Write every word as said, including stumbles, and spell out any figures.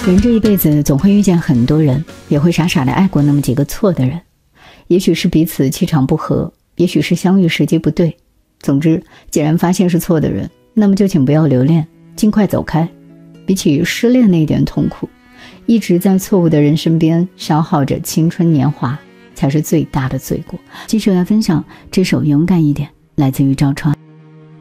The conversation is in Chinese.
人这一辈子总会遇见很多人，也会傻傻的爱过那么几个错的人，也许是彼此气场不合，也许是相遇时机不对。总之，既然发现是错的人，那么就请不要留恋，尽快走开。比起失恋那一点痛苦，一直在错误的人身边消耗着青春年华，才是最大的罪过。继续来分享这首《勇敢一点》，来自于赵川。